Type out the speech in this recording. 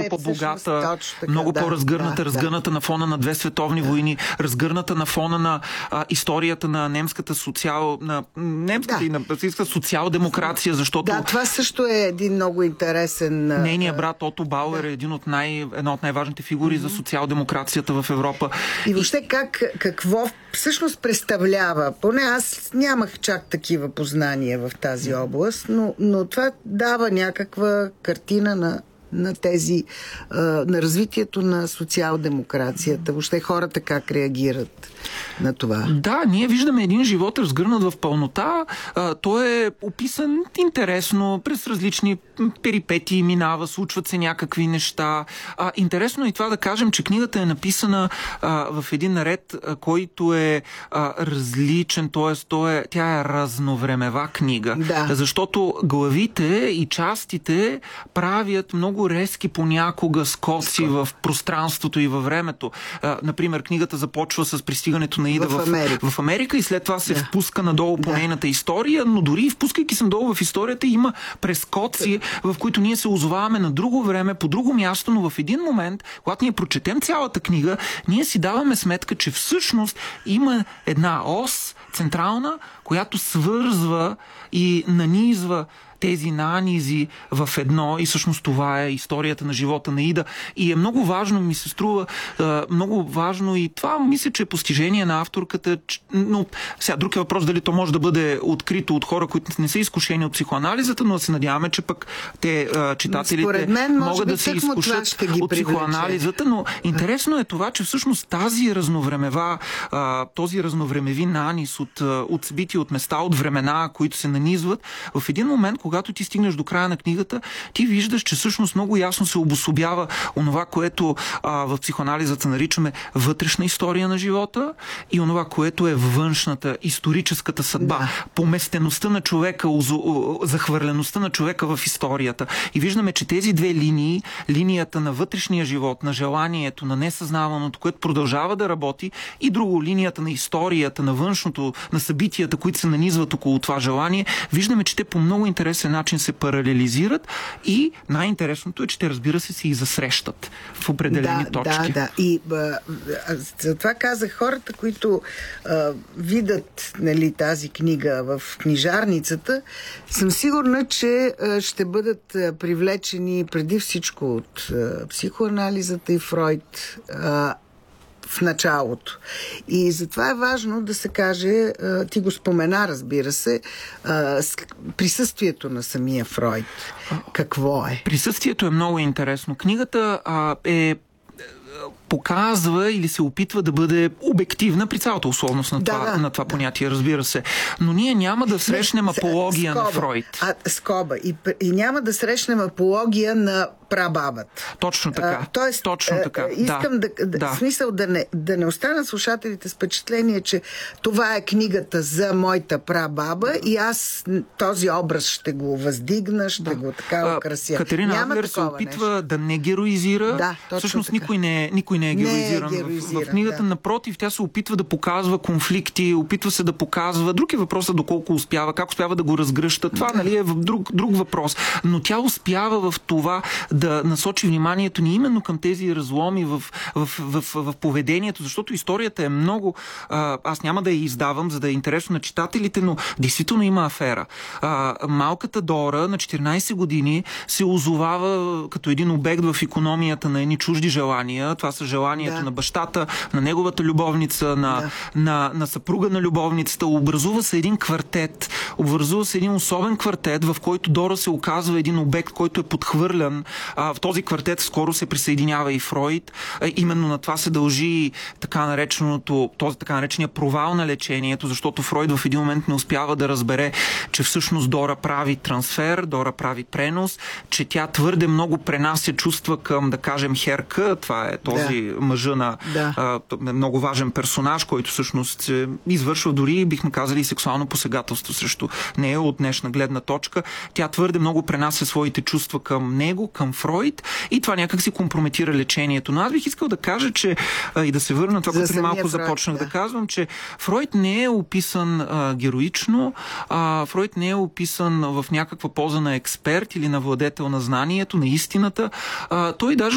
по-богата, много по-разгърната, разгърната на фона на 2 световни войни, разгърната на фона на историята на немската и на социал-демокрация, защото... Да, това също е един много интересен... Нейният брат Ото Бауер е една от най-важните фигури за социал-демокрацията в Европа. И въобще какво всъщност представлява? Поне аз нямах чак такива познания в тази област, но това дава някаква картина на развитието на социал-демокрацията. Въобще хората как реагират на това. Да, ние виждаме един живот разгърнат в пълнота. Той е описан интересно, през различни перипетии минава, случват се някакви неща. Интересно е и това да кажем, че книгата е написана в един ред, който е различен, т.е. тя е разновремева книга. Да. Защото главите и частите правят много резки понякога скоци в пространството и във времето. Например, книгата започва с пристигането на Ида в Америка и след това се впуска надолу по нейната история, но дори впускайки се надолу в историята има прескоци, в които ние се озоваваме на друго време, по друго място, но в един момент, когато ние прочетем цялата книга, ние си даваме сметка, че всъщност има една ос централна, която свързва и нанизва тези нанизи в едно и всъщност това е историята на живота на Ида. И е много важно, ми се струва, много важно и това мисля, че е постижение на авторката. Но сега друг е въпрос дали то може да бъде открито от хора, които не са изкушени от психоанализата, но се надяваме, че пък те, читателите, могат да се изкушат от психоанализата. Но интересно е това, че всъщност този разновремеви нанис от събития, от места, от времена, които се нанизват, в един момент, когато ти стигнеш до края на книгата, ти виждаш, че всъщност много ясно се обособява онова, което в психоанализата наричаме вътрешна история на живота и онова, което е външната, историческата съдба, поместеността на човека, захвърлеността на човека в историята. И виждаме, че тези две линии, линията на вътрешния живот, на желанието, на несъзнаваното, което продължава да работи, и друго, линията на историята, на външното, на събитията, които се нанизват около това желание, виждаме, че те по много интересен начин се паралелизират и най-интересното е, че те, разбира се и засрещат в определени точки. Да. И затова казах, хората, които видят тази книга в книжарницата, съм сигурна, че ще бъдат привлечени преди всичко от психоанализата и Фройд в началото. И затова е важно да се каже, ти го спомена, разбира се, присъствието на самия Фройд. Какво е? Присъствието е много интересно. Книгата показва или се опитва да бъде обективна при цялата условност на това понятие, разбира се. Но ние няма да срещнем апология на Фройд. Скоба. И няма да срещнем апология на прабабата. Точно така. Точно така. Искам в смисъл да не останат слушателите с впечатление, че това е книгата за моята прабаба и аз този образ ще го въздигна, ще го така украся. Катерина Адлер се опитва да не героизира. Всъщност никой не е героизиран. В книгата, напротив, тя се опитва да показва конфликти, опитва се да показва. Друг е въпросът доколко успява, как успява да го разгръща. Това е друг въпрос. Но тя успява в това да насочи вниманието ни именно към тези разломи в поведението, защото историята е много... Аз няма да я издавам, за да е интересно на читателите, но действително има афера. Малката Дора на 14 години се озовава като един обект в икономията на едни чужди желания. Това са желанието на бащата, на неговата любовница, на съпруга на любовницата. Образува се един квартет. Образува се един особен квартет, в който Дора се оказва един обект, който е подхвърлян. В този квартет скоро се присъединява и Фройд. Именно на това се дължи така наречения провал на лечението, защото Фройд в един момент не успява да разбере, че всъщност Дора прави трансфер, Дора прави пренос, че тя твърде много пренася чувства към, да кажем, Херка. Това е този мъжа на много важен персонаж, който всъщност извършва дори, бихме казали, сексуално посегателство срещу нея от днешна гледна точка. Тя твърде много пренася своите чувства към него, към Фройд, и това някак си компрометира лечението. Но аз бих искал да кажа, че и да се върна това, което малко започнах да казвам, че Фройд не е описан героично, Фройд не е описан в някаква поза на експерт или на владетел на знанието, на истината. Той даже